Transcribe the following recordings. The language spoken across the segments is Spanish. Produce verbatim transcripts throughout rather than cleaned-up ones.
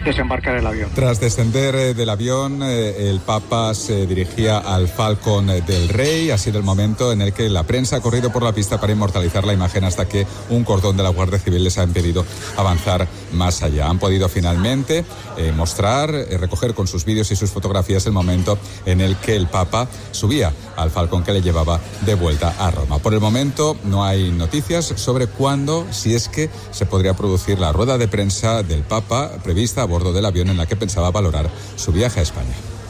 desembarcar el avión. Tras descender eh, del avión, eh, el Papa se dirigía al Falcon del Rey. Ha sido el momento en el que la prensa ha corrido por la pista para inmortalizar la imagen hasta que un cordón de la Guardia Civil les ha impedido avanzar más allá. Han podido finalmente eh, mostrar, eh, recoger con sus vídeos y sus fotografías el momento en el que el Papa subía al Falcon que le llevaba de vuelta a Roma. Por el momento no hay noticias sobre cuándo, si es que se podría producir la rueda de prensa del Papa prevista a bordo del avión en la que pensaba valorar su viaje a España.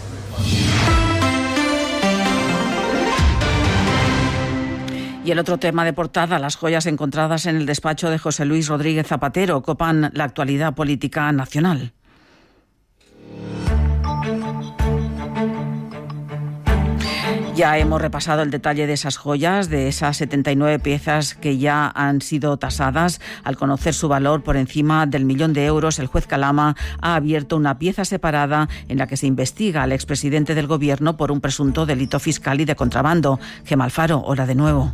Y el otro tema de portada, las joyas encontradas en el despacho de José Luis Rodríguez Zapatero copan la actualidad política nacional. Ya hemos repasado el detalle de esas joyas, de esas setenta y nueve piezas que ya han sido tasadas. Al conocer su valor por encima del millón de euros, el juez Calama ha abierto una pieza separada en la que se investiga al expresidente del Gobierno por un presunto delito fiscal y de contrabando. Gemma Alfaro, hora de nuevo.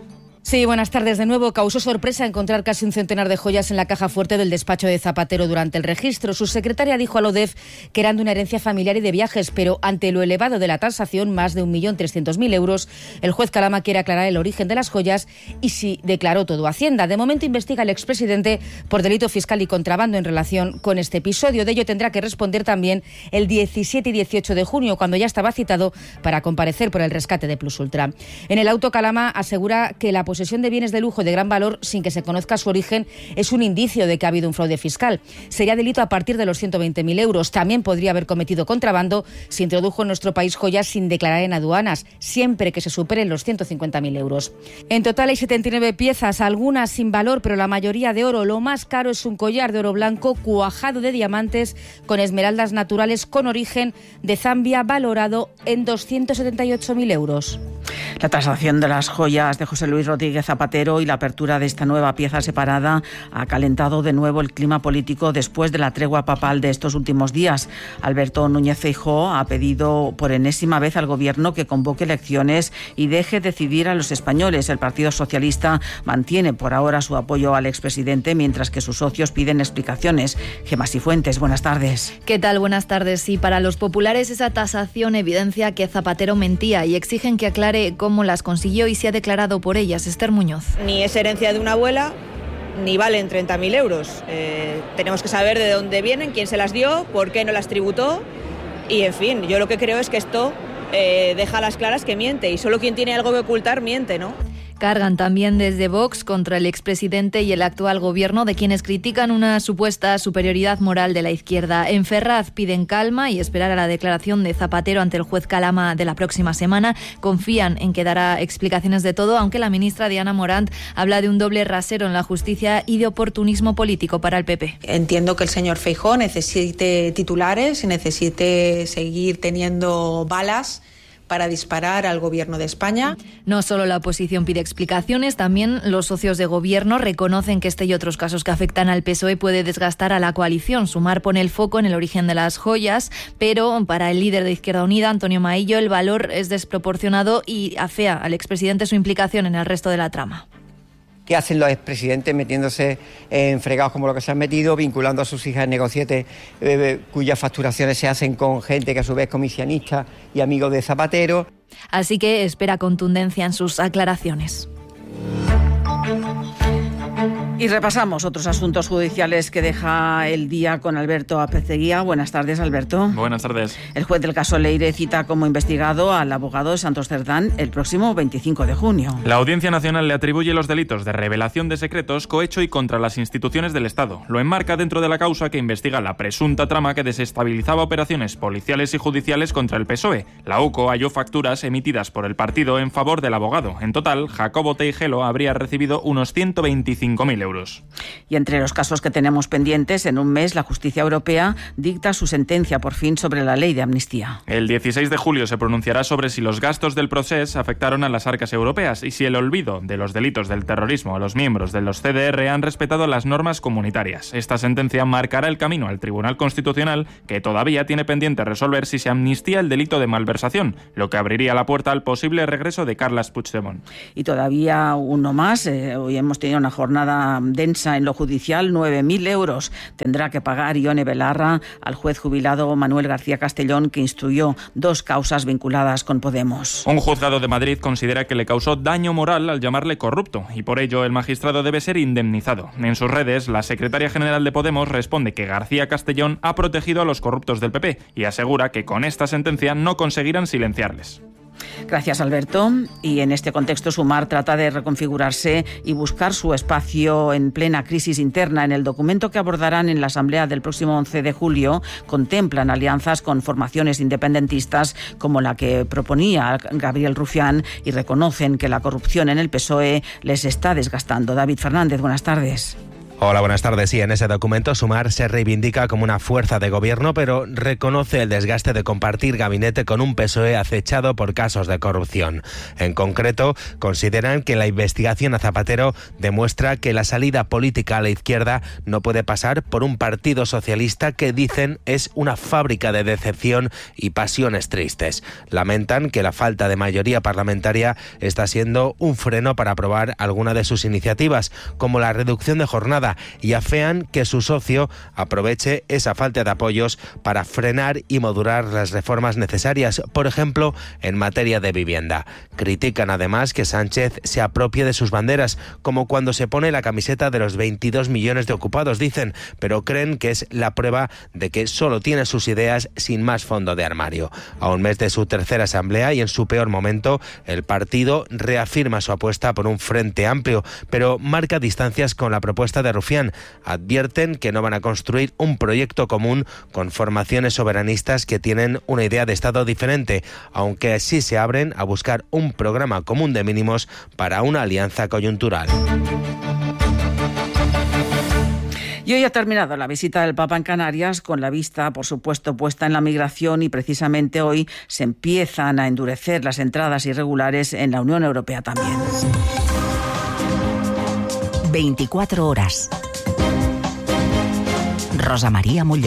Sí, buenas tardes de nuevo. Causó sorpresa encontrar casi un centenar de joyas en la caja fuerte del despacho de Zapatero durante el registro. Su secretaria dijo a la O D E F que eran de una herencia familiar y de viajes, pero ante lo elevado de la tasación, más de un millón trescientos mil euros, el juez Calama quiere aclarar el origen de las joyas y si declaró todo Hacienda. De momento investiga al expresidente por delito fiscal y contrabando en relación con este episodio. De ello tendrá que responder también el diecisiete y dieciocho de junio, cuando ya estaba citado para comparecer por el rescate de Plus Ultra. En el auto, Calama asegura que la posesión de bienes de lujo de gran valor sin que se conozca su origen es un indicio de que ha habido un fraude fiscal. Sería delito a partir de los ciento veinte mil euros. También podría haber cometido contrabando si introdujo en nuestro país joyas sin declarar en aduanas, siempre que se superen los ciento cincuenta mil euros. En total hay setenta y nueve piezas, algunas sin valor, pero la mayoría de oro. Lo más caro es un collar de oro blanco cuajado de diamantes con esmeraldas naturales con origen de Zambia, valorado en doscientos setenta y ocho mil euros. La tasación de las joyas de José Luis Rodríguez Zapatero y la apertura de esta nueva pieza separada ha calentado de nuevo el clima político después de la tregua papal de estos últimos días. Alberto Núñez Feijóo ha pedido por enésima vez al Gobierno que convoque elecciones y deje decidir a los españoles. El Partido Socialista mantiene por ahora su apoyo al expresidente, mientras que sus socios piden explicaciones. Gemma Sifuentes, buenas tardes. ¿Qué tal? Buenas tardes. Y para los populares esa tasación evidencia que Zapatero mentía y exigen que aclare cómo las consiguió y si ha declarado por ellas. Esther Muñoz. Ni es herencia de una abuela, ni valen treinta mil euros. Eh, tenemos que saber de dónde vienen, quién se las dio, por qué no las tributó. Y, en fin, yo lo que creo es que esto eh, deja a las claras que miente. Y solo quien tiene algo que ocultar miente, ¿no? Cargan también desde Vox contra el expresidente y el actual gobierno, de quienes critican una supuesta superioridad moral de la izquierda. En Ferraz piden calma y esperar a la declaración de Zapatero ante el juez Calama de la próxima semana. Confían en que dará explicaciones de todo, aunque la ministra Diana Morant habla de un doble rasero en la justicia y de oportunismo político para el P P. Entiendo que el señor Feijóo necesite titulares y necesite seguir teniendo balas para disparar al Gobierno de España. No solo la oposición pide explicaciones, también los socios de Gobierno reconocen que este y otros casos que afectan al P S O E puede desgastar a la coalición. Sumar pone el foco en el origen de las joyas, pero para el líder de Izquierda Unida, Antonio Maillo, el valor es desproporcionado y afea al expresidente su implicación en el resto de la trama. ¿Qué hacen los expresidentes metiéndose en fregados como lo que se han metido, vinculando a sus hijas en negocietes eh, cuyas facturaciones se hacen con gente que a su vez es comisionista y amigos de Zapatero? Así que espera contundencia en sus aclaraciones. Y repasamos otros asuntos judiciales que deja el día con Alberto Apeceguía. Buenas tardes, Alberto. Buenas tardes. El juez del caso Leire cita como investigado al abogado de Santos Cerdán el próximo veinticinco de junio. La Audiencia Nacional le atribuye los delitos de revelación de secretos, cohecho y contra las instituciones del Estado. Lo enmarca dentro de la causa que investiga la presunta trama que desestabilizaba operaciones policiales y judiciales contra el P S O E. La U C O halló facturas emitidas por el partido en favor del abogado. En total, Jacobo Teijelo habría recibido unos ciento veinticinco mil euros. Y entre los casos que tenemos pendientes, en un mes la justicia europea dicta su sentencia por fin sobre la ley de amnistía. El dieciséis de julio se pronunciará sobre si los gastos del proceso afectaron a las arcas europeas y si el olvido de los delitos del terrorismo a los miembros de los C D R han respetado las normas comunitarias. Esta sentencia marcará el camino al Tribunal Constitucional, que todavía tiene pendiente resolver si se amnistía el delito de malversación, lo que abriría la puerta al posible regreso de Carles Puigdemont. Y todavía uno más. Eh, hoy hemos tenido una jornada pena densa en lo judicial, nueve mil euros tendrá que pagar Ione Belarra al juez jubilado Manuel García Castellón, que instruyó dos causas vinculadas con Podemos. Un juzgado de Madrid considera que le causó daño moral al llamarle corrupto y por ello el magistrado debe ser indemnizado. En sus redes, la secretaria general de Podemos responde que García Castellón ha protegido a los corruptos del P P y asegura que con esta sentencia no conseguirán silenciarles. Gracias, Alberto. Y en este contexto, Sumar trata de reconfigurarse y buscar su espacio en plena crisis interna. En el documento que abordarán en la Asamblea del próximo once de julio, contemplan alianzas con formaciones independentistas como la que proponía Gabriel Rufián y reconocen que la corrupción en el P S O E les está desgastando. David Fernández, buenas tardes. Hola, buenas tardes. Sí, en ese documento Sumar se reivindica como una fuerza de gobierno, pero reconoce el desgaste de compartir gabinete con un P S O E acechado por casos de corrupción. En concreto, consideran que la investigación a Zapatero demuestra que la salida política a la izquierda no puede pasar por un partido socialista que dicen es una fábrica de decepción y pasiones tristes. Lamentan que la falta de mayoría parlamentaria está siendo un freno para aprobar alguna de sus iniciativas, como la reducción de jornada, y afean que su socio aproveche esa falta de apoyos para frenar y modular las reformas necesarias, por ejemplo, en materia de vivienda. Critican además que Sánchez se apropie de sus banderas, como cuando se pone la camiseta de los veintidós millones de ocupados, dicen, pero creen que es la prueba de que solo tiene sus ideas sin más fondo de armario. A un mes de su tercera asamblea y en su peor momento, el partido reafirma su apuesta por un frente amplio, pero marca distancias con la propuesta de Rufián. Advierten que no van a construir un proyecto común con formaciones soberanistas que tienen una idea de Estado diferente, aunque sí se abren a buscar un programa común de mínimos para una alianza coyuntural. Y hoy ha terminado la visita del Papa en Canarias, con la vista, por supuesto, puesta en la migración, y precisamente hoy se empiezan a endurecer las entradas irregulares en la Unión Europea también. veinticuatro horas. Rosa María Molló.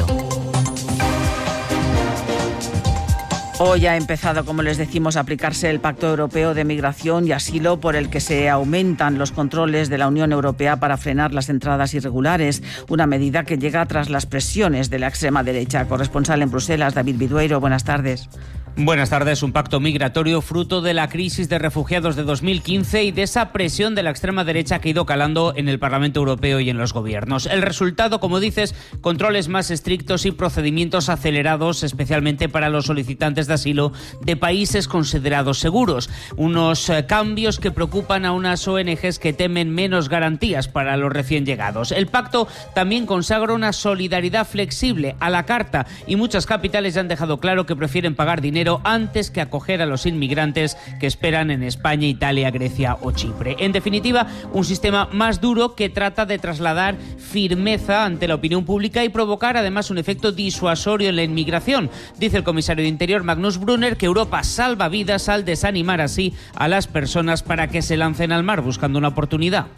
Hoy ha empezado, como les decimos, a aplicarse el Pacto Europeo de Migración y Asilo, por el que se aumentan los controles de la Unión Europea para frenar las entradas irregulares. Una medida que llega tras las presiones de la extrema derecha. Corresponsal en Bruselas, David Bidueiro, buenas tardes. Buenas tardes. Un pacto migratorio fruto de la crisis de refugiados de dos mil quince y de esa presión de la extrema derecha que ha ido calando en el Parlamento Europeo y en los gobiernos. El resultado, como dices, controles más estrictos y procedimientos acelerados, especialmente para los solicitantes de asilo de países considerados seguros. Unos eh, cambios que preocupan a unas O N Ges que temen menos garantías para los recién llegados. El pacto también consagra una solidaridad flexible a la carta, y muchas capitales ya han dejado claro que prefieren pagar dinero antes que acoger a los inmigrantes que esperan en España, Italia, Grecia o Chipre. En definitiva, un sistema más duro que trata de trasladar firmeza ante la opinión pública y provocar además un efecto disuasorio en la inmigración. Dice el comisario de Interior, Magnus Brunner, que Europa salva vidas al desanimar así a las personas para que se lancen al mar buscando una oportunidad.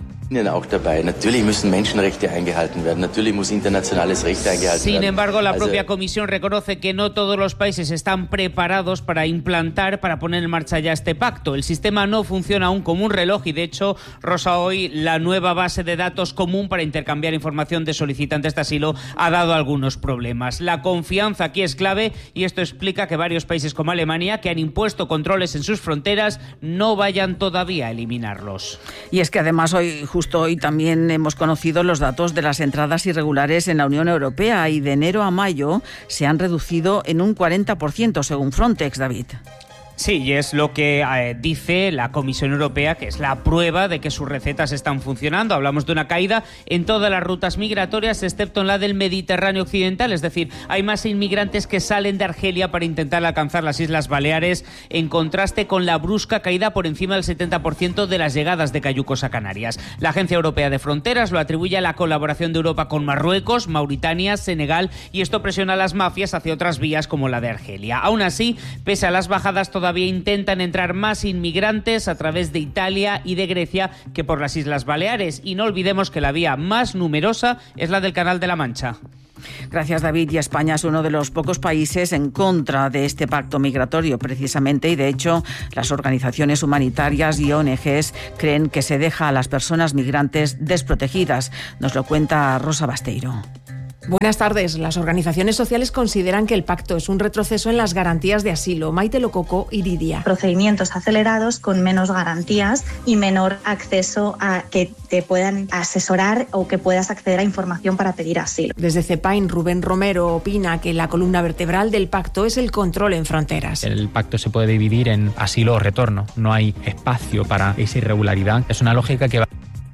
Sin embargo, la propia Comisión reconoce que no todos los países están preparados para implantar, para poner en marcha ya este pacto. El sistema no funciona aún como un reloj y, de hecho, Rosa, hoy la nueva base de datos común para intercambiar información de solicitantes de asilo ha dado algunos problemas. La confianza aquí es clave y esto explica que varios países como Alemania, que han impuesto controles en sus fronteras, no vayan todavía a eliminarlos. Y es que además hoy Justo hoy también hemos conocido los datos de las entradas irregulares en la Unión Europea, y de enero a mayo se han reducido en un cuarenta por ciento según Frontex, David. Sí, y es lo que eh, dice la Comisión Europea, que es la prueba de que sus recetas están funcionando. Hablamos de una caída en todas las rutas migratorias, excepto en la del Mediterráneo Occidental. Es decir, hay más inmigrantes que salen de Argelia para intentar alcanzar las Islas Baleares, en contraste con la brusca caída por encima del setenta por ciento de las llegadas de cayucos a Canarias. La Agencia Europea de Fronteras lo atribuye a la colaboración de Europa con Marruecos, Mauritania, Senegal, y esto presiona a las mafias hacia otras vías como la de Argelia. Aún así, pese a las bajadas, todavía Todavía intentan entrar más inmigrantes a través de Italia y de Grecia que por las Islas Baleares. Y no olvidemos que la vía más numerosa es la del Canal de la Mancha. Gracias, David. Y España es uno de los pocos países en contra de este pacto migratorio, precisamente, y de hecho las organizaciones humanitarias y O N Ges creen que se deja a las personas migrantes desprotegidas. Nos lo cuenta Rosa Basteiro. Buenas tardes. Las organizaciones sociales consideran que el pacto es un retroceso en las garantías de asilo. Maite Lococo, Iridia. Procedimientos acelerados con menos garantías y menor acceso a que te puedan asesorar o que puedas acceder a información para pedir asilo. Desde CEPAIN, Rubén Romero opina que la columna vertebral del pacto es el control en fronteras. El pacto se puede dividir en asilo o retorno. No hay espacio para esa irregularidad. Es una lógica que va...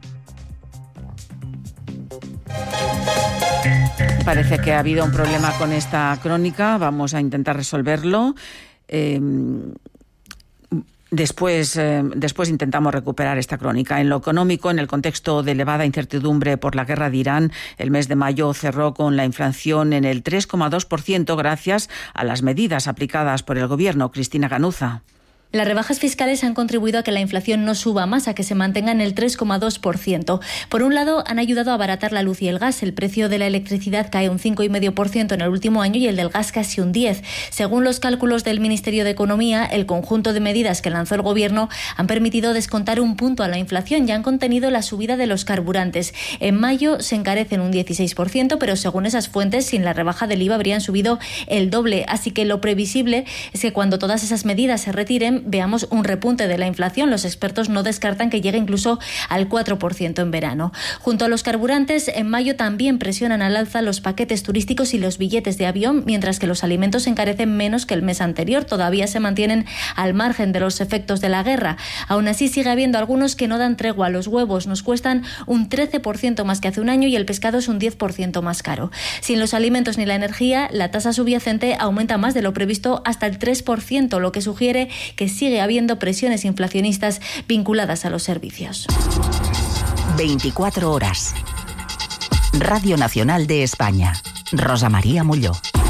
Parece que ha habido un problema con esta crónica. Vamos a intentar resolverlo. Eh, después, eh, después intentamos recuperar esta crónica. En lo económico, en el contexto de elevada incertidumbre por la guerra de Irán, el mes de mayo cerró con la inflación en el tres coma dos por ciento gracias a las medidas aplicadas por el gobierno. Cristina Ganuza. Las rebajas fiscales han contribuido a que la inflación no suba más, a que se mantenga en el tres coma dos por ciento. Por un lado, han ayudado a abaratar la luz y el gas. El precio de la electricidad cae un cinco coma cinco por ciento en el último año y el del gas casi un diez por ciento. Según los cálculos del Ministerio de Economía, el conjunto de medidas que lanzó el Gobierno han permitido descontar un punto a la inflación y han contenido la subida de los carburantes. En mayo se encarecen un dieciséis por ciento, pero según esas fuentes, sin la rebaja del I V A habrían subido el doble. Así que lo previsible es que cuando todas esas medidas se retiren, veamos un repunte de la inflación. Los expertos no descartan que llegue incluso al cuatro por ciento en verano. Junto a los carburantes, en mayo también presionan al alza los paquetes turísticos y los billetes de avión, mientras que los alimentos se encarecen menos que el mes anterior. Todavía se mantienen al margen de los efectos de la guerra. Aún así, sigue habiendo algunos que no dan tregua. Los huevos nos cuestan un trece por ciento más que hace un año y el pescado es un diez por ciento más caro. Sin los alimentos ni la energía, la tasa subyacente aumenta más de lo previsto, hasta el tres por ciento, lo que sugiere que sigue habiendo presiones inflacionistas vinculadas a los servicios. veinticuatro horas. Radio Nacional de España. Rosa María Molló.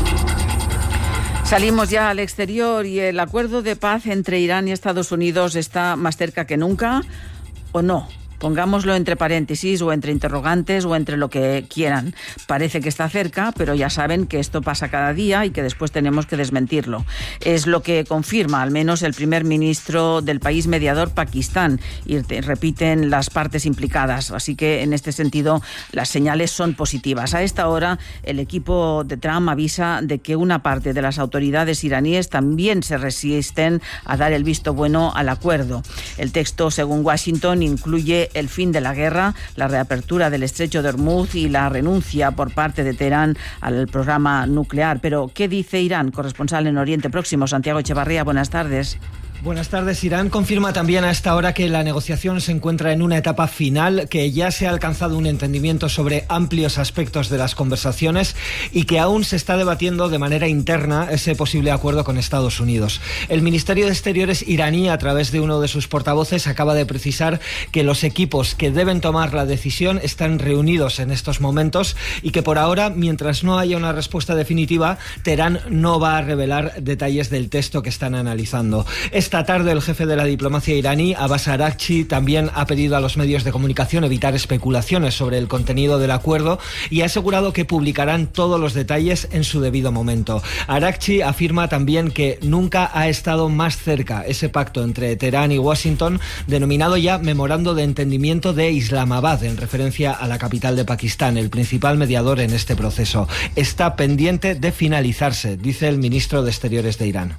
Salimos ya al exterior y el acuerdo de paz entre Irán y Estados Unidos está más cerca que nunca, ¿o no? Pongámoslo entre paréntesis o entre interrogantes o entre lo que quieran. Parece que está cerca, pero ya saben que esto pasa cada día y que después tenemos que desmentirlo. Es lo que confirma al menos el primer ministro del país mediador, Pakistán, y repiten las partes implicadas. Así que en este sentido las señales son positivas. A esta hora el equipo de Trump avisa de que una parte de las autoridades iraníes también se resisten a dar el visto bueno al acuerdo. El texto, según Washington, incluye el fin de la guerra, la reapertura del estrecho de Hormuz y la renuncia por parte de Teherán al programa nuclear. Pero, ¿qué dice Irán? Corresponsal en Oriente Próximo, Santiago Echevarría, buenas tardes. Buenas tardes. Irán confirma también a esta hora que la negociación se encuentra en una etapa final, que ya se ha alcanzado un entendimiento sobre amplios aspectos de las conversaciones y que aún se está debatiendo de manera interna ese posible acuerdo con Estados Unidos. El Ministerio de Exteriores iraní, a través de uno de sus portavoces, acaba de precisar que los equipos que deben tomar la decisión están reunidos en estos momentos y que por ahora, mientras no haya una respuesta definitiva, Teherán no va a revelar detalles del texto que están analizando. Esta tarde el jefe de la diplomacia iraní, Abbas Araghchi, también ha pedido a los medios de comunicación evitar especulaciones sobre el contenido del acuerdo y ha asegurado que publicarán todos los detalles en su debido momento. Araghchi afirma también que nunca ha estado más cerca ese pacto entre Teherán y Washington, denominado ya Memorando de Entendimiento de Islamabad, en referencia a la capital de Pakistán, el principal mediador en este proceso. Está pendiente de finalizarse, dice el ministro de Exteriores de Irán.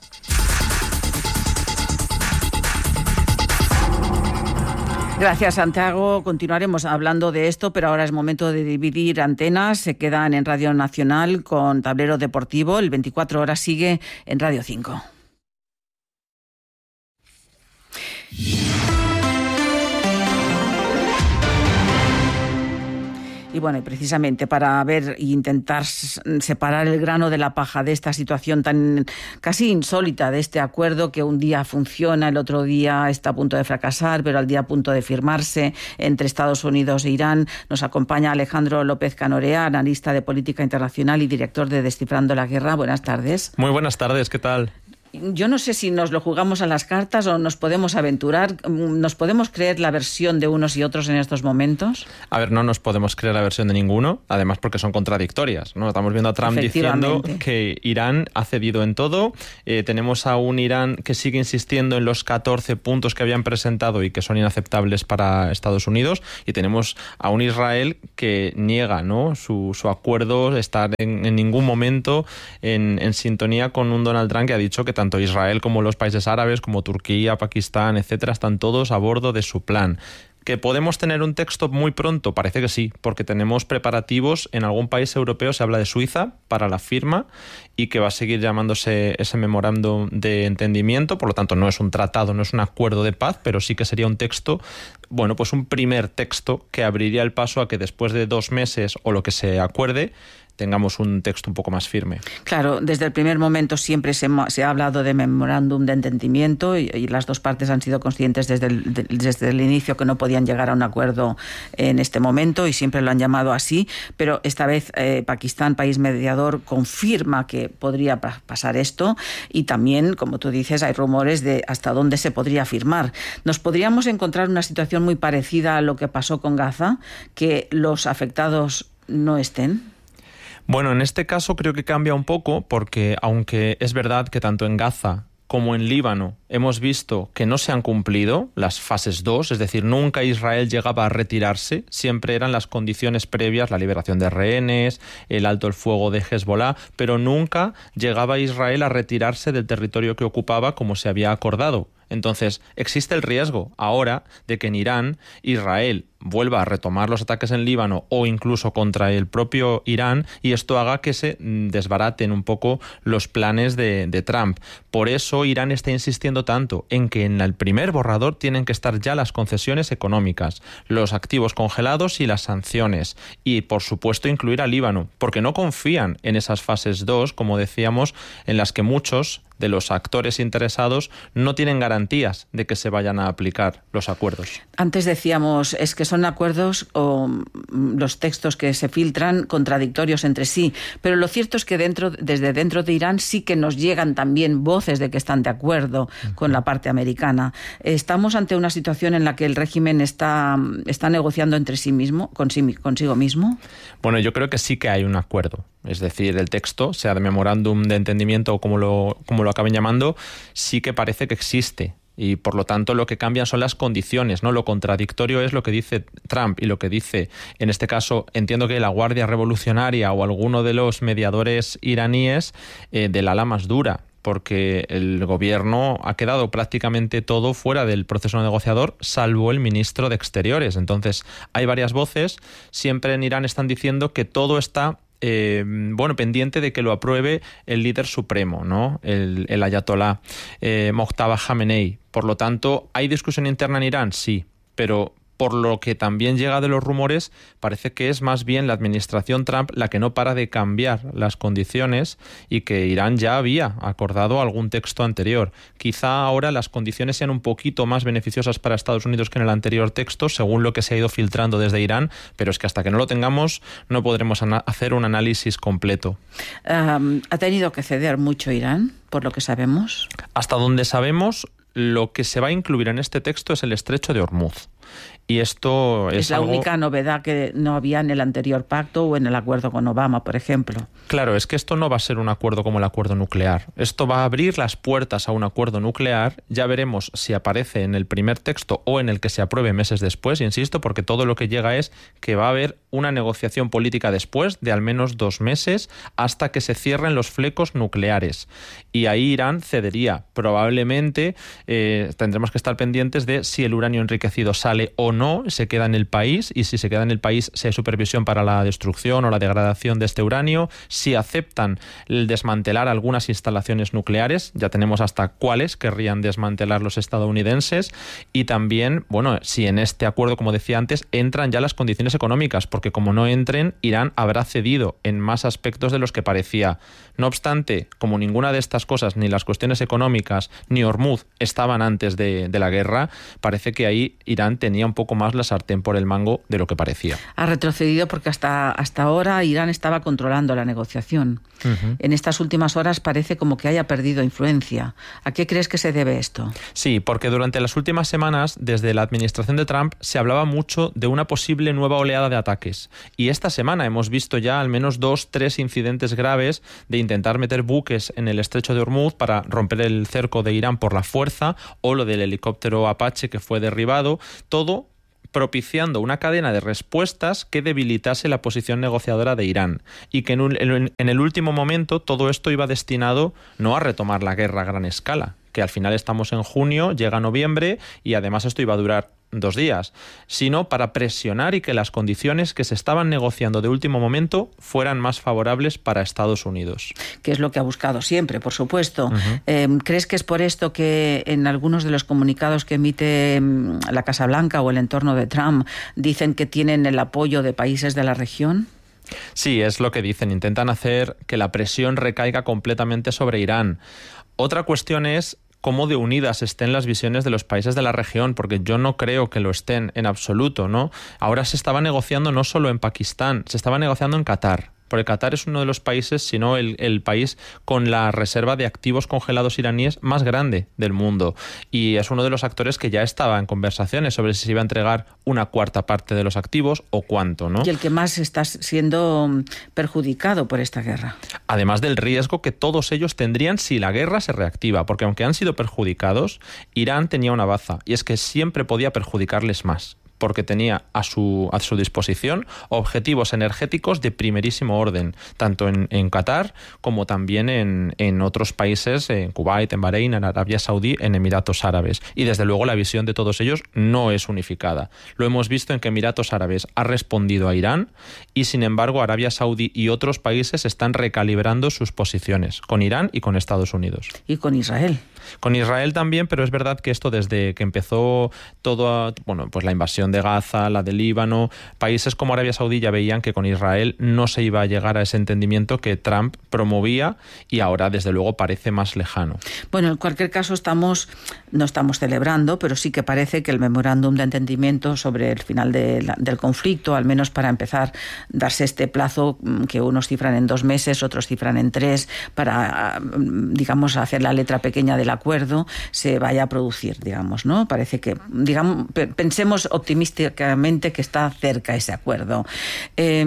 Gracias, Santiago. Continuaremos hablando de esto, pero ahora es momento de dividir antenas. Se quedan en Radio Nacional con Tablero Deportivo. El veinticuatro horas sigue en Radio cinco. Y bueno, y precisamente para ver e intentar separar el grano de la paja de esta situación tan casi insólita, de este acuerdo que un día funciona, el otro día está a punto de fracasar, pero al día a punto de firmarse entre Estados Unidos e Irán, nos acompaña Alejandro López Canorea, analista de política internacional y director de Descifrando la Guerra. Buenas tardes. Muy buenas tardes, ¿qué tal? Yo no sé si nos lo jugamos a las cartas o nos podemos aventurar. ¿Nos podemos creer la versión de unos y otros en estos momentos? A ver, no nos podemos creer la versión de ninguno, además porque son contradictorias, ¿no? Estamos viendo a Trump diciendo que Irán ha cedido en todo. Eh, tenemos a un Irán que sigue insistiendo en los catorce puntos que habían presentado y que son inaceptables para Estados Unidos. Y tenemos a un Israel que niega, ¿no?, su, su acuerdo, estar en, en ningún momento en, en sintonía con un Donald Trump que ha dicho que tanto Israel como los países árabes, como Turquía, Pakistán, etcétera, están todos a bordo de su plan. ¿Que podemos tener un texto muy pronto? Parece que sí, porque tenemos preparativos. En algún país europeo se habla de Suiza para la firma y que va a seguir llamándose ese memorándum de entendimiento. Por lo tanto, no es un tratado, no es un acuerdo de paz, pero sí que sería un texto, bueno, pues un primer texto que abriría el paso a que después de dos meses o lo que se acuerde, tengamos un texto un poco más firme. Claro, desde el primer momento siempre se, se ha hablado de memorándum de entendimiento y, y las dos partes han sido conscientes desde el, de, desde el inicio que no podían llegar a un acuerdo en este momento y siempre lo han llamado así, pero esta vez eh, Pakistán, país mediador, confirma que podría pa- pasar esto y también, como tú dices, hay rumores de hasta dónde se podría firmar. ¿Nos podríamos encontrar una situación muy parecida a lo que pasó con Gaza, que los afectados no estén? Bueno, en este caso creo que cambia un poco porque aunque es verdad que tanto en Gaza como en Líbano hemos visto que no se han cumplido las fases dos, es decir, nunca Israel llegaba a retirarse, siempre eran las condiciones previas, la liberación de rehenes, el alto el fuego de Hezbollah, pero nunca llegaba Israel a retirarse del territorio que ocupaba como se había acordado. Entonces, existe el riesgo ahora de que en Irán, Israel vuelva a retomar los ataques en Líbano o incluso contra el propio Irán y esto haga que se desbaraten un poco los planes de, de Trump. Por eso Irán está insistiendo tanto en que en el primer borrador tienen que estar ya las concesiones económicas, los activos congelados y las sanciones y, por supuesto, incluir a Líbano, porque no confían en esas fases dos, como decíamos, en las que muchos de los actores interesados no tienen garantías de que se vayan a aplicar los acuerdos. Antes decíamos, es que son acuerdos o los textos que se filtran contradictorios entre sí, pero lo cierto es que dentro, desde dentro de Irán sí que nos llegan también voces de que están de acuerdo con la parte americana. Estamos ante una situación en la que el régimen está, está negociando entre sí mismo, consigo, consigo mismo. Bueno, yo creo que sí que hay un acuerdo. Es decir, el texto, sea de memorándum de entendimiento o como lo, como lo acaben llamando, sí que parece que existe. Y por lo tanto lo que cambian son las condiciones, ¿no? Lo contradictorio es lo que dice Trump y lo que dice, en este caso, entiendo que la Guardia Revolucionaria o alguno de los mediadores iraníes eh, del ala más dura, porque el gobierno ha quedado prácticamente todo fuera del proceso negociador, salvo el ministro de Exteriores. Entonces, hay varias voces, siempre en Irán están diciendo que todo está Eh, bueno, pendiente de que lo apruebe el líder supremo, ¿no? El, el ayatolá eh, Mojtaba Khamenei. Por lo tanto, ¿hay discusión interna en Irán? Sí, pero por lo que también llega de los rumores, parece que es más bien la administración Trump la que no para de cambiar las condiciones y que Irán ya había acordado algún texto anterior. Quizá ahora las condiciones sean un poquito más beneficiosas para Estados Unidos que en el anterior texto, según lo que se ha ido filtrando desde Irán, pero es que hasta que no lo tengamos no podremos hacer un análisis completo. Um, ¿Ha tenido que ceder mucho Irán, por lo que sabemos? Hasta donde sabemos, lo que se va a incluir en este texto es el estrecho de Hormuz. Y esto es, es la algo... única novedad que no había en el anterior pacto o en el acuerdo con Obama, por ejemplo. Claro, es que esto no va a ser un acuerdo como el acuerdo nuclear. Esto va a abrir las puertas a un acuerdo nuclear. Ya veremos si aparece en el primer texto o en el que se apruebe meses después, insisto, porque todo lo que llega es que va a haber una negociación política después de al menos dos meses hasta que se cierren los flecos nucleares. Y ahí Irán cedería. Probablemente eh, tendremos que estar pendientes de si el uranio enriquecido sale o no, se queda en el país, y si se queda en el país, si hay supervisión para la destrucción o la degradación de este uranio, si aceptan el desmantelar algunas instalaciones nucleares, ya tenemos hasta cuáles querrían desmantelar los estadounidenses, y también, bueno, si en este acuerdo, como decía antes, entran ya las condiciones económicas, porque como no entren, Irán habrá cedido en más aspectos de los que parecía. No obstante, como ninguna de estas cosas, ni las cuestiones económicas, ni Hormuz, estaban antes de, de la guerra, parece que ahí Irán tenía un poco más la sartén por el mango de lo que parecía. Ha retrocedido porque hasta, hasta ahora Irán estaba controlando la negociación. Uh-huh. En estas últimas horas parece como que haya perdido influencia. ¿A qué crees que se debe esto? Sí, porque durante las últimas semanas, desde la administración de Trump, se hablaba mucho de una posible nueva oleada de ataques. Y esta semana hemos visto ya al menos dos, tres incidentes graves de intentar meter buques en el estrecho de Hormuz para romper el cerco de Irán por la fuerza, o lo del helicóptero Apache que fue derribado, todo propiciando una cadena de respuestas que debilitase la posición negociadora de Irán, y que en, un, en, en el último momento todo esto iba destinado no a retomar la guerra a gran escala, que al final estamos en junio, llega noviembre y además esto iba a durar dos días, sino para presionar y que las condiciones que se estaban negociando de último momento fueran más favorables para Estados Unidos. Que es lo que ha buscado siempre, por supuesto. Uh-huh. Eh, ¿Crees que es por esto que en algunos de los comunicados que emite la Casa Blanca o el entorno de Trump dicen que tienen el apoyo de países de la región? Sí, es lo que dicen. Intentan hacer que la presión recaiga completamente sobre Irán. Otra cuestión es cómo de unidas estén las visiones de los países de la región, porque yo no creo que lo estén en absoluto, ¿no? Ahora se estaba negociando no solo en Pakistán, se estaba negociando en Qatar. Porque Qatar es uno de los países, si no el, el país con la reserva de activos congelados iraníes más grande del mundo. Y es uno de los actores que ya estaba en conversaciones sobre si se iba a entregar una cuarta parte de los activos o cuánto, ¿no? Y el que más está siendo perjudicado por esta guerra. Además del riesgo que todos ellos tendrían si la guerra se reactiva. Porque aunque han sido perjudicados, Irán tenía una baza. Y es que siempre podía perjudicarles más, porque tenía a su, a su disposición objetivos energéticos de primerísimo orden, tanto en, en Qatar como también en, en otros países, en Kuwait, en Bahrein, en Arabia Saudí, en Emiratos Árabes. Y desde luego la visión de todos ellos no es unificada. Lo hemos visto en que Emiratos Árabes ha respondido a Irán y, sin embargo, Arabia Saudí y otros países están recalibrando sus posiciones, con Irán y con Estados Unidos. Y con Israel. Con Israel también, pero es verdad que esto desde que empezó todo, bueno, pues la invasión de Gaza, la de Líbano, países como Arabia Saudí ya veían que con Israel no se iba a llegar a ese entendimiento que Trump promovía y ahora desde luego parece más lejano. Bueno, en cualquier caso estamos, no estamos celebrando, pero sí que parece que el memorándum de entendimiento sobre el final de la, del conflicto, al menos para empezar, darse este plazo que unos cifran en dos meses, otros cifran en tres, para, digamos, hacer la letra pequeña de la acuerdo, se vaya a producir, digamos, ¿no? Parece que, digamos, pensemos optimísticamente que está cerca ese acuerdo. Eh,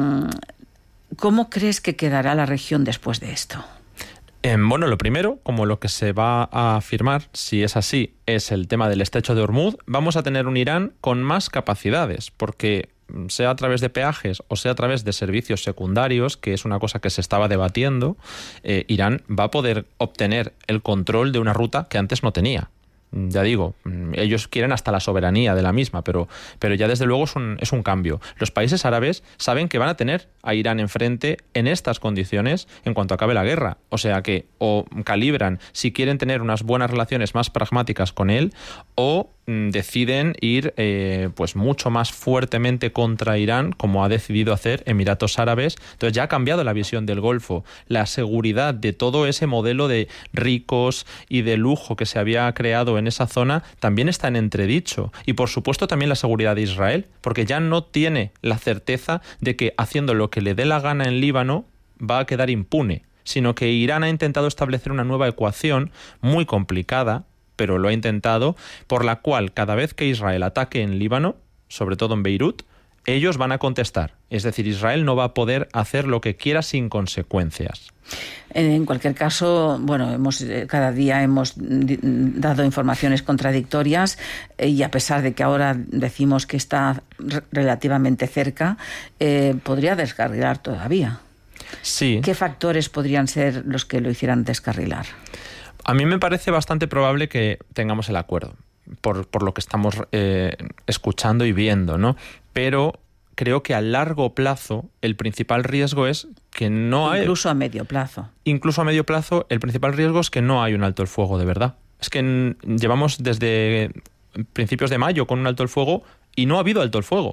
¿Cómo crees que quedará la región después de esto? Eh, bueno, lo primero, como lo que se va a afirmar, si es así, es el tema del estrecho de Hormuz, vamos a tener un Irán con más capacidades, porque sea a través de peajes o sea a través de servicios secundarios, que es una cosa que se estaba debatiendo, eh, Irán va a poder obtener el control de una ruta que antes no tenía. Ya digo, ellos quieren hasta la soberanía de la misma, pero, pero ya desde luego es un, es un cambio. Los países árabes saben que van a tener a Irán enfrente en estas condiciones en cuanto acabe la guerra. O sea que o calibran si quieren tener unas buenas relaciones más pragmáticas con él, o mm, deciden ir eh, pues mucho más fuertemente contra Irán, como ha decidido hacer Emiratos Árabes. Entonces ya ha cambiado la visión del Golfo. La seguridad de todo ese modelo de ricos y de lujo que se había creado en en esa zona también está en entredicho. Y por supuesto también la seguridad de Israel, porque ya no tiene la certeza de que haciendo lo que le dé la gana en Líbano va a quedar impune, sino que Irán ha intentado establecer una nueva ecuación muy complicada, pero lo ha intentado, por la cual cada vez que Israel ataque en Líbano, sobre todo en Beirut, ellos van a contestar. Es decir, Israel no va a poder hacer lo que quiera sin consecuencias. En cualquier caso, bueno, hemos cada día hemos dado informaciones contradictorias y a pesar de que ahora decimos que está relativamente cerca, eh, podría descarrilar todavía. Sí. ¿Qué factores podrían ser los que lo hicieran descarrilar? A mí me parece bastante probable que tengamos el acuerdo, por, por lo que estamos eh, escuchando y viendo, ¿no? Pero creo que a largo plazo el principal riesgo es que no hay... Incluso a medio plazo. Incluso a medio plazo el principal riesgo es que no hay un alto el fuego de verdad. Es que en, llevamos desde principios de mayo con un alto el fuego y no ha habido alto el fuego.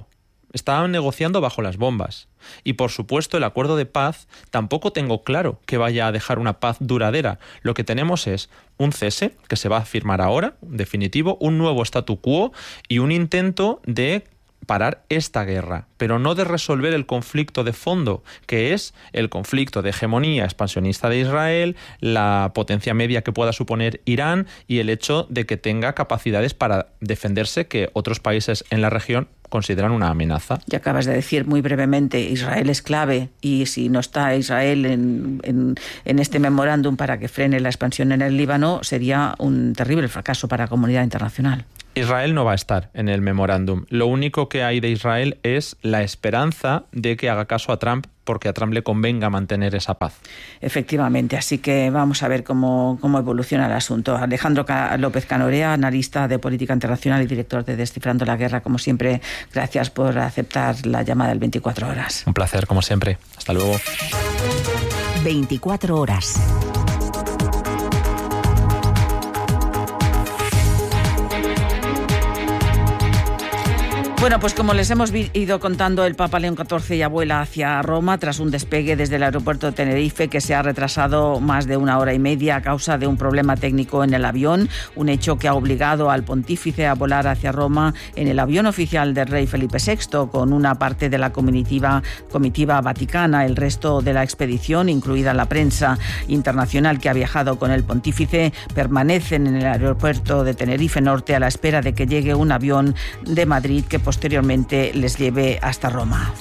Estaban negociando bajo las bombas. Y por supuesto el acuerdo de paz tampoco tengo claro que vaya a dejar una paz duradera. Lo que tenemos es un cese que se va a firmar ahora, definitivo, un nuevo statu quo y un intento de parar esta guerra, pero no de resolver el conflicto de fondo, que es el conflicto de hegemonía expansionista de Israel, la potencia media que pueda suponer Irán y el hecho de que tenga capacidades para defenderse que otros países en la región consideran una amenaza. Y acabas de decir muy brevemente, Israel es clave y si no está Israel en, en, en este memorándum para que frene la expansión en el Líbano, sería un terrible fracaso para la comunidad internacional. Israel no va a estar en el memorándum. Lo único que hay de Israel es la esperanza de que haga caso a Trump, porque a Trump le convenga mantener esa paz. Efectivamente, así que vamos a ver cómo, cómo evoluciona el asunto. Alejandro López Canorea, analista de política internacional y director de Descifrando la Guerra, como siempre, gracias por aceptar la llamada del veinticuatro horas. Un placer, como siempre. Hasta luego. veinticuatro horas. Bueno, pues como les hemos ido contando, el Papa León catorce ya vuela hacia Roma tras un despegue desde el aeropuerto de Tenerife que se ha retrasado más de una hora y media a causa de un problema técnico en el avión, un hecho que ha obligado al pontífice a volar hacia Roma en el avión oficial del rey Felipe sexto con una parte de la comitiva, comitiva vaticana. El resto de la expedición, incluida la prensa internacional que ha viajado con el pontífice, permanecen en el aeropuerto de Tenerife Norte a la espera de que llegue un avión de Madrid que posteriormente les lleve hasta Roma.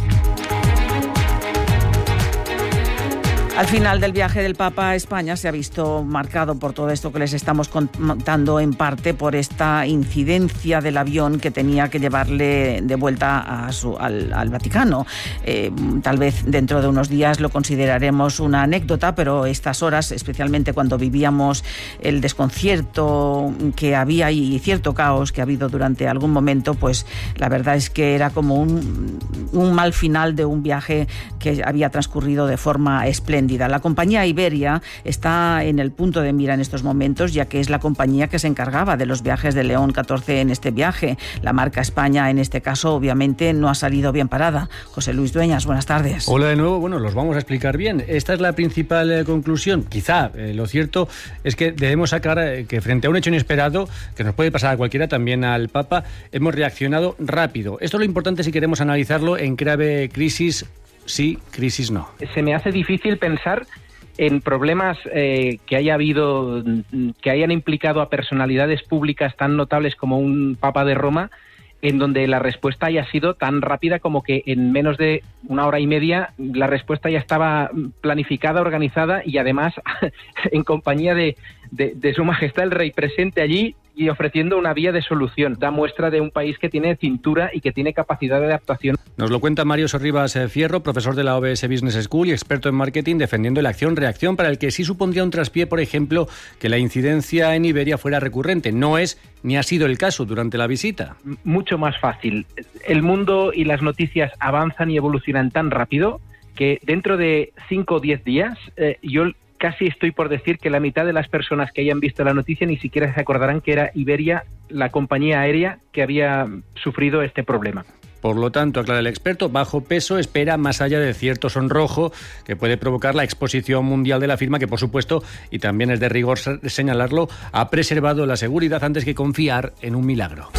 Al final del viaje del Papa a España se ha visto marcado por todo esto que les estamos contando, en parte por esta incidencia del avión que tenía que llevarle de vuelta a su, al, al Vaticano. Eh, tal vez dentro de unos días lo consideraremos una anécdota, pero estas horas, especialmente cuando vivíamos el desconcierto que había y cierto caos que ha habido durante algún momento, pues la verdad es que era como un, un mal final de un viaje que había transcurrido de forma espléndida. La compañía Iberia está en el punto de mira en estos momentos, ya que es la compañía que se encargaba de los viajes de León catorce en este viaje. La marca España, en este caso, obviamente no ha salido bien parada. José Luis Dueñas, buenas tardes. Hola de nuevo. Bueno, los vamos a explicar bien. Esta es la principal eh, conclusión. Quizá eh, lo cierto es que debemos sacar eh, que frente a un hecho inesperado, que nos puede pasar a cualquiera, también al Papa, hemos reaccionado rápido. Esto es lo importante si queremos analizarlo en clave crisis. Sí, crisis no. Se me hace difícil pensar en problemas eh, que haya habido, que hayan implicado a personalidades públicas tan notables como un Papa de Roma, en donde la respuesta haya sido tan rápida como que en menos de una hora y media la respuesta ya estaba planificada, organizada y además en compañía de, de, de Su Majestad el Rey presente allí y ofreciendo una vía de solución. Da muestra de un país que tiene cintura y que tiene capacidad de adaptación. Nos lo cuenta Mario Sorribas Fierro, profesor de la O B S Business School y experto en marketing, defendiendo la acción-reacción, para el que sí supondría un traspié, por ejemplo, que la incidencia en Iberia fuera recurrente. No es ni ha sido el caso durante la visita. Mucho más fácil. El mundo y las noticias avanzan y evolucionan tan rápido que dentro de cinco o diez días eh, yo casi estoy por decir que la mitad de las personas que hayan visto la noticia ni siquiera se acordarán que era Iberia, la compañía aérea, que había sufrido este problema. Por lo tanto, aclara el experto, bajo peso espera más allá de cierto sonrojo que puede provocar la exposición mundial de la firma, que por supuesto, y también es de rigor señalarlo, ha preservado la seguridad antes que confiar en un milagro.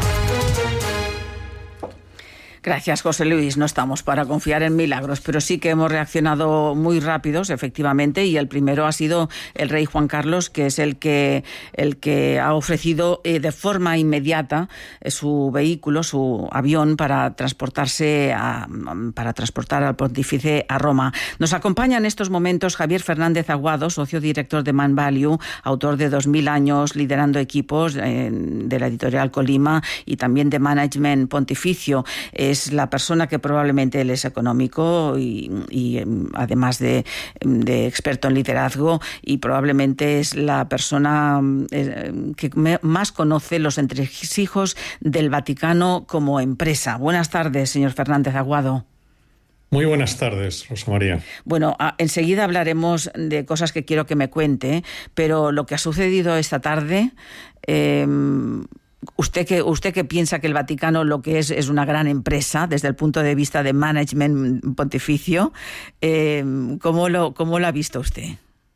Gracias, José Luis. No estamos para confiar en milagros, pero sí que hemos reaccionado muy rápidos, efectivamente, y el primero ha sido el rey Juan Carlos, que es el que, el que ha ofrecido eh, de forma inmediata eh, su vehículo, su avión, para transportarse a, para transportar al pontífice a Roma. Nos acompaña en estos momentos Javier Fernández Aguado, socio director de Man Value, autor de dos mil años liderando equipos eh, de la editorial Colima y también de Management Pontificio. Es Es la persona que probablemente él es económico y, y además de, de experto en liderazgo, y probablemente es la persona que más conoce los entresijos del Vaticano como empresa. Buenas tardes, señor Fernández Aguado. Muy buenas tardes, Rosa María. Bueno, a, enseguida hablaremos de cosas que quiero que me cuente, pero lo que ha sucedido esta tarde... Eh, Usted que, usted que piensa que el Vaticano lo que es es una gran empresa desde el punto de vista de management pontificio, eh, ¿cómo lo, cómo lo ha visto usted?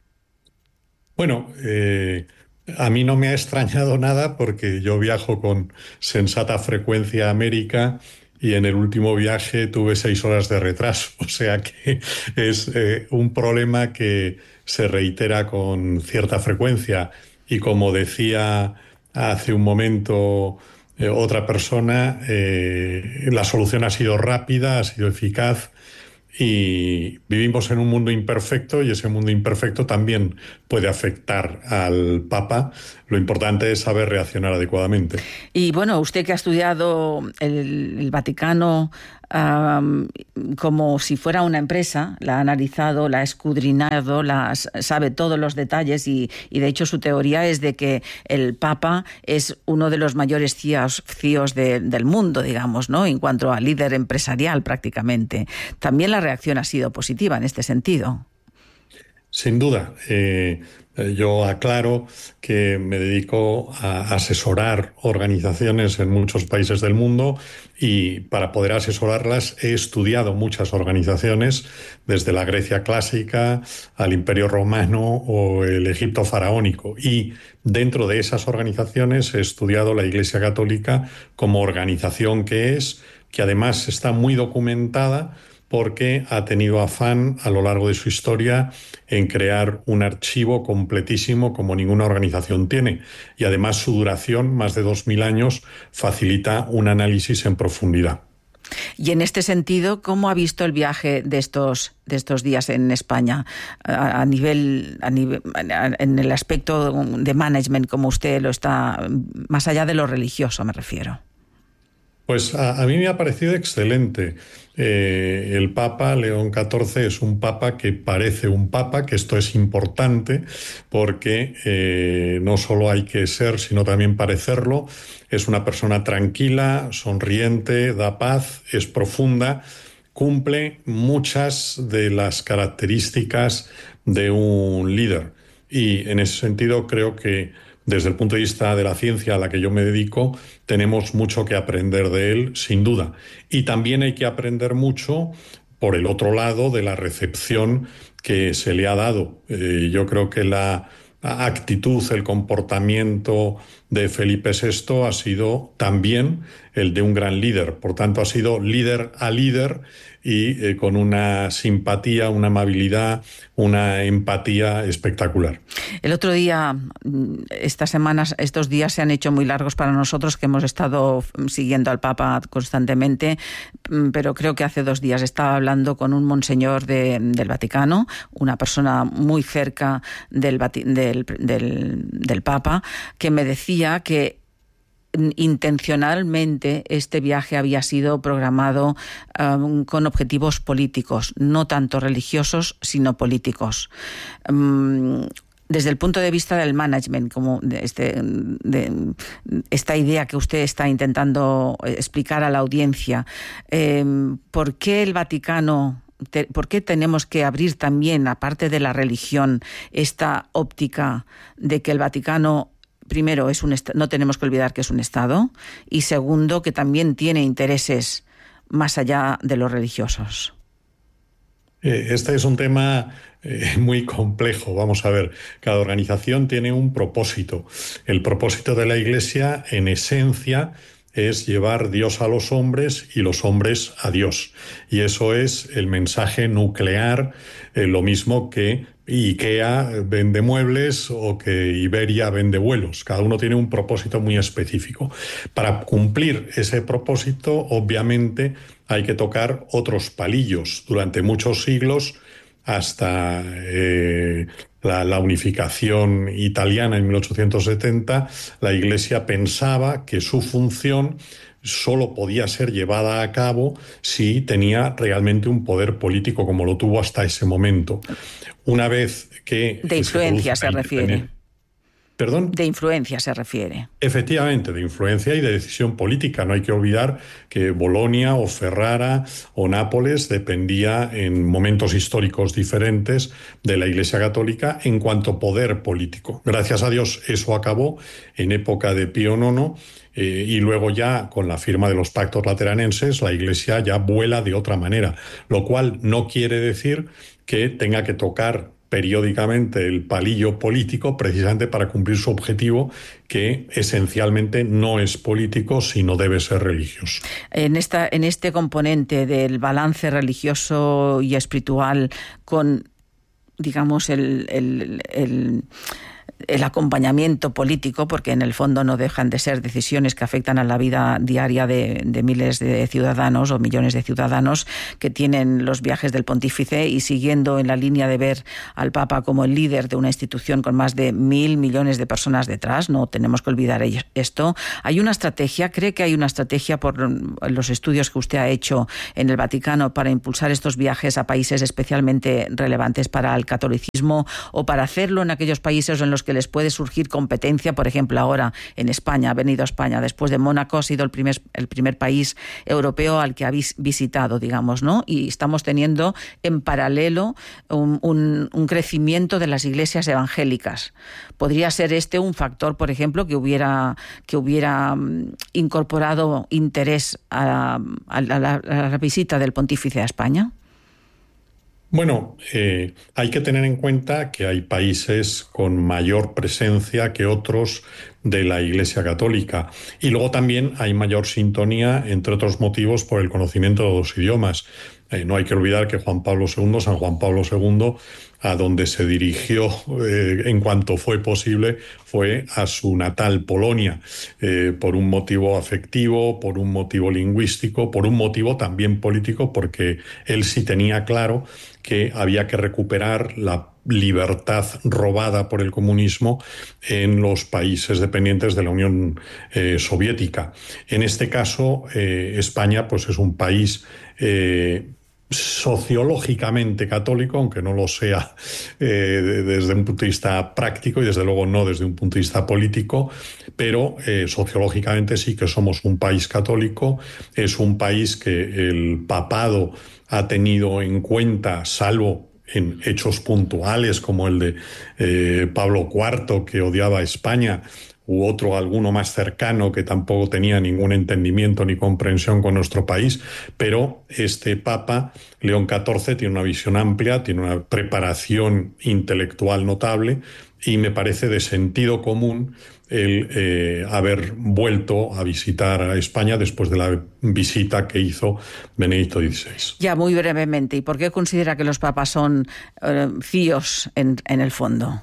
Bueno, eh, a mí no me ha extrañado nada porque yo viajo con sensata frecuencia a América y en el último viaje tuve seis horas de retraso. O sea que es eh, un problema que se reitera con cierta frecuencia. Y como decía hace un momento eh, otra persona, eh, la solución ha sido rápida, ha sido eficaz. Y vivimos en un mundo imperfecto y ese mundo imperfecto también puede afectar al Papa. Lo importante es saber reaccionar adecuadamente. Y bueno, usted que ha estudiado el, el Vaticano um, como si fuera una empresa, la ha analizado, la ha escudriñado, la, sabe todos los detalles y, y de hecho su teoría es de que el Papa es uno de los mayores C E Os, C E Os de, del mundo, digamos, ¿no? En cuanto a líder empresarial prácticamente. También la reacción ha sido positiva en este sentido. Sin duda. Eh, yo aclaro que me dedico a asesorar organizaciones en muchos países del mundo y para poder asesorarlas he estudiado muchas organizaciones, desde la Grecia clásica al Imperio Romano o el Egipto faraónico. Y dentro de esas organizaciones he estudiado la Iglesia Católica como organización que es, que además está muy documentada, porque ha tenido afán a lo largo de su historia en crear un archivo completísimo como ninguna organización tiene. Y además su duración, más de dos mil años, facilita un análisis en profundidad. Y en este sentido, ¿cómo ha visto el viaje de estos, de estos días en España a, a nivel, a nivel, a, en el aspecto de management, como usted lo está, más allá de lo religioso me refiero? Pues a, a mí me ha parecido excelente. Eh, el Papa León catorce es un Papa que parece un Papa, que esto es importante porque eh, no solo hay que ser, sino también parecerlo. Es una persona tranquila, sonriente, da paz, es profunda, cumple muchas de las características de un líder. Y en ese sentido creo que desde el punto de vista de la ciencia a la que yo me dedico, tenemos mucho que aprender de él, sin duda. Y también hay que aprender mucho por el otro lado de la recepción que se le ha dado. Eh, yo creo que la actitud, el comportamiento de Felipe sexto ha sido también el de un gran líder. Por tanto, ha sido líder a líder y eh, con una simpatía, una amabilidad, una empatía espectacular. El otro día, estas semanas, estos días se han hecho muy largos para nosotros, que hemos estado siguiendo al Papa constantemente, pero creo que hace dos días estaba hablando con un monseñor de, del Vaticano, una persona muy cerca del, del, del, del Papa, que me decía que intencionalmente este viaje había sido programado um, con objetivos políticos, no tanto religiosos, sino políticos. Um, desde el punto de vista del management, como de, este, de esta idea que usted está intentando explicar a la audiencia, eh, ¿por qué el Vaticano... ¿Por qué tenemos que abrir también, aparte de la religión, esta óptica de que el Vaticano, primero, es un est- no tenemos que olvidar que es un Estado, y segundo, que también tiene intereses más allá de los religiosos? Este es un tema eh, muy complejo. Vamos a ver, cada organización tiene un propósito. El propósito de la Iglesia, en esencia, es llevar Dios a los hombres y los hombres a Dios. Y eso es el mensaje nuclear, eh, lo mismo que IKEA vende muebles o que Iberia vende vuelos. Cada uno tiene un propósito muy específico. Para cumplir ese propósito, obviamente, hay que tocar otros palillos. Durante muchos siglos, hasta eh, la, la unificación italiana en mil ochocientos setenta, la Iglesia pensaba que su función solo podía ser llevada a cabo si tenía realmente un poder político, como lo tuvo hasta ese momento. Una vez que... De influencia se, se refiere. ¿Perdón? De influencia se refiere. Efectivamente, de influencia y de decisión política. No hay que olvidar que Bolonia o Ferrara o Nápoles dependía en momentos históricos diferentes de la Iglesia Católica en cuanto a poder político. Gracias a Dios eso acabó en época de Pío nono eh, y luego ya con la firma de los pactos lateranenses la Iglesia ya vuela de otra manera, lo cual no quiere decir que tenga que tocar periódicamente el palillo político precisamente para cumplir su objetivo, que esencialmente no es político, sino debe ser religioso. En, esta, en este componente del balance religioso y espiritual con, digamos, el... el, el el acompañamiento político, porque en el fondo no dejan de ser decisiones que afectan a la vida diaria de, de miles de ciudadanos o millones de ciudadanos que tienen los viajes del pontífice, y siguiendo en la línea de ver al Papa como el líder de una institución con más de mil millones de personas detrás, no tenemos que olvidar esto. Hay una estrategia, cree que hay una estrategia por los estudios que usted ha hecho en el Vaticano para impulsar estos viajes a países especialmente relevantes para el catolicismo, o para hacerlo en aquellos países en los que les puede surgir competencia. Por ejemplo, ahora en España, ha venido a España después de Mónaco, ha sido el primer, el primer país europeo al que ha vis, visitado, digamos, ¿no? Y estamos teniendo en paralelo un, un, un crecimiento de las iglesias evangélicas. ¿Podría ser este un factor, por ejemplo, que hubiera, que hubiera incorporado interés a, a, a, la, a la visita del pontífice a España? Bueno, eh, hay que tener en cuenta que hay países con mayor presencia que otros de la Iglesia Católica, y luego también hay mayor sintonía, entre otros motivos, por el conocimiento de los idiomas. Eh, no hay que olvidar que Juan Pablo segundo, San Juan Pablo segundo, a donde se dirigió eh, en cuanto fue posible, fue a su natal Polonia, eh, por un motivo afectivo, por un motivo lingüístico, por un motivo también político, porque él sí tenía claro que había que recuperar la libertad robada por el comunismo en los países dependientes de la Unión eh, Soviética. En este caso, eh, España pues es un país eh, sociológicamente católico, aunque no lo sea eh, desde un punto de vista práctico y desde luego no desde un punto de vista político, pero eh, sociológicamente sí que somos un país católico. Es un país que el papado ha tenido en cuenta, salvo en hechos puntuales como el de eh, Pablo cuarto, que odiaba a España, u otro, alguno más cercano, que tampoco tenía ningún entendimiento ni comprensión con nuestro país, pero este Papa, León catorce, tiene una visión amplia, tiene una preparación intelectual notable, y me parece de sentido común el eh, haber vuelto a visitar a España después de la visita que hizo Benedicto dieciséis. Ya, muy brevemente, ¿y por qué considera que los papas son eh, fíos en, en el fondo?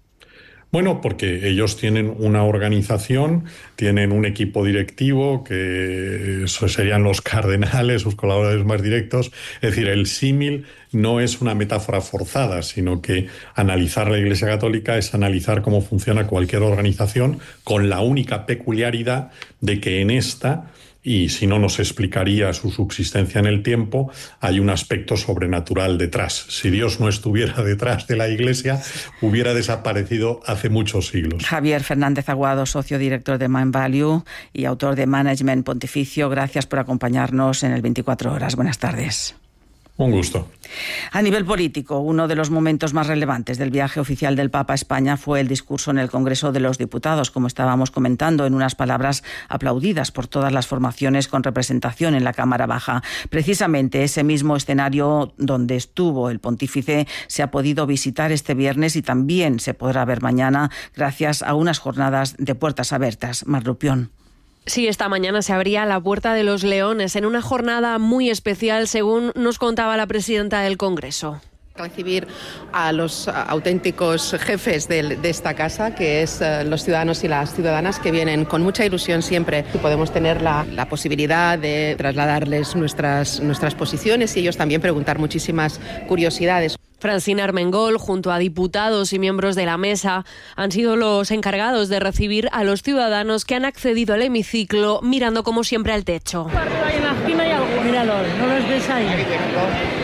Bueno, porque ellos tienen una organización, tienen un equipo directivo, que eso serían los cardenales, sus colaboradores más directos. Es decir, el símil no es una metáfora forzada, sino que analizar la Iglesia Católica es analizar cómo funciona cualquier organización, con la única peculiaridad de que en esta, y si no nos explicaría su subsistencia en el tiempo, hay un aspecto sobrenatural detrás. Si Dios no estuviera detrás de la Iglesia, hubiera desaparecido hace muchos siglos. Javier Fernández Aguado, socio director de Mind Value y autor de Management Pontificio, gracias por acompañarnos en el veinticuatro horas. Buenas tardes. Un gusto. A nivel político, uno de los momentos más relevantes del viaje oficial del Papa a España fue el discurso en el Congreso de los Diputados, como estábamos comentando, en unas palabras aplaudidas por todas las formaciones con representación en la Cámara Baja. Precisamente ese mismo escenario donde estuvo el pontífice se ha podido visitar este viernes y también se podrá ver mañana gracias a unas jornadas de puertas abiertas. Mar Rupión. Sí, esta mañana se abría la Puerta de los Leones en una jornada muy especial, según nos contaba la presidenta del Congreso. Recibir a los auténticos jefes de, de esta casa, que es uh, los ciudadanos y las ciudadanas, que vienen con mucha ilusión siempre. Y podemos tener la, la posibilidad de trasladarles nuestras, nuestras posiciones y ellos también preguntar muchísimas curiosidades. Francina Armengol, junto a diputados y miembros de la mesa, han sido los encargados de recibir a los ciudadanos que han accedido al hemiciclo mirando como siempre al techo. Arriba y en la esquina hay algo. Míralos, ¿no los ves ahí?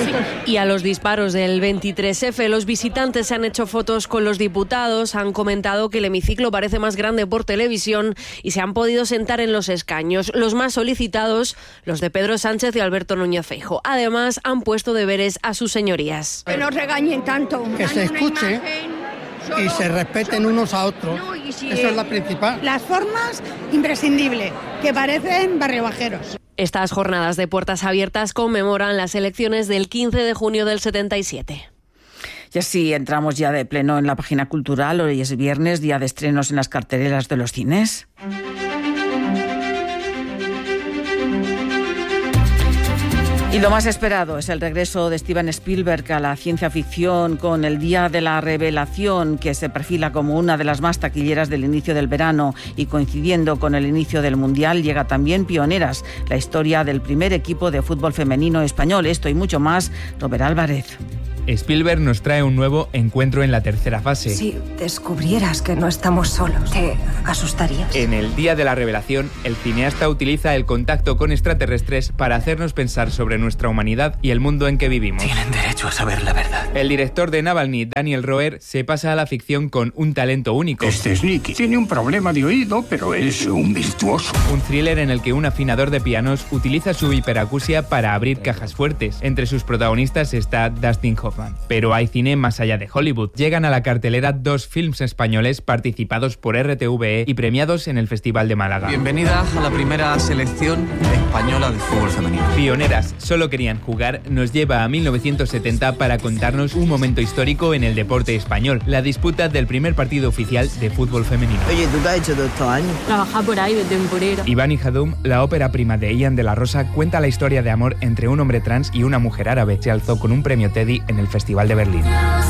Y a los disparos del veintitrés efe, los visitantes se han hecho fotos con los diputados, han comentado que el hemiciclo parece más grande por televisión y se han podido sentar en los escaños. Los más solicitados, los de Pedro Sánchez y Alberto Núñez Feijóo. Además, han puesto deberes a sus señorías. Que no regañen tanto. Que se escuche y se respeten unos a otros. No, y si Eso es la principal. Las formas, imprescindible, que parecen barriobajeros. Estas jornadas de puertas abiertas conmemoran las elecciones del quince de junio del setenta y siete. Y así entramos ya de pleno en la página cultural. Hoy es viernes, día de estrenos en las carteleras de los cines. Y lo más esperado es el regreso de Steven Spielberg a la ciencia ficción con El Día de la Revelación, que se perfila como una de las más taquilleras del inicio del verano, y coincidiendo con el inicio del Mundial llega también Pioneras, la historia del primer equipo de fútbol femenino español. Esto y mucho más, Robert Álvarez. Spielberg nos trae un nuevo encuentro en la tercera fase. Si descubrieras que no estamos solos, ¿te asustarías? En El Día de la Revelación, el cineasta utiliza el contacto con extraterrestres para hacernos pensar sobre nuestra humanidad y el mundo en que vivimos. Tienen derecho a saber la verdad. El director de Navalny, Daniel Roer, se pasa a la ficción con un talento único. Este es Nicky. Tiene un problema de oído, pero es un virtuoso. Un thriller en el que un afinador de pianos utiliza su hiperacusia para abrir cajas fuertes. Entre sus protagonistas está Dustin Hoffman. Pero hay cine más allá de Hollywood. Llegan a la cartelera dos films españoles participados por R T V E y premiados en el Festival de Málaga. Bienvenida a la primera selección española de fútbol femenino. Pioneras, solo querían jugar, nos lleva a mil novecientos setenta para contarnos un momento histórico en el deporte español, la disputa del primer partido oficial de fútbol femenino. Oye, ¿tú te has hecho todo estos años? Trabajar por ahí de temporero. Iván y Hadum, la ópera prima de Ian de la Rosa, cuenta la historia de amor entre un hombre trans y una mujer árabe. Se alzó con un premio Teddy en el Festival de Berlín.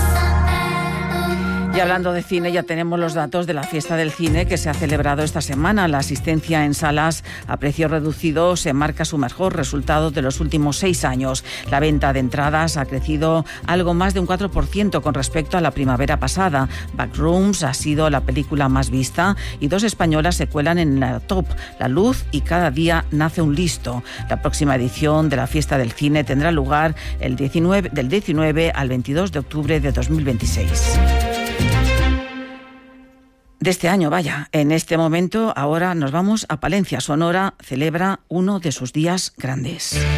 Y hablando de cine, ya tenemos los datos de la fiesta del cine que se ha celebrado esta semana. La asistencia en salas a precio reducido se marca su mejor resultado de los últimos seis años. La venta de entradas ha crecido algo más de un cuatro por ciento con respecto a la primavera pasada. Backrooms ha sido la película más vista y dos españolas se cuelan en la top, La Luz y Cada día nace un listo. La próxima edición de la fiesta del cine tendrá lugar el diecinueve, del diecinueve al veintidós de octubre de dos mil veintiséis. De este año, vaya. En este momento, ahora nos vamos a Palencia. Sonora celebra uno de sus días grandes.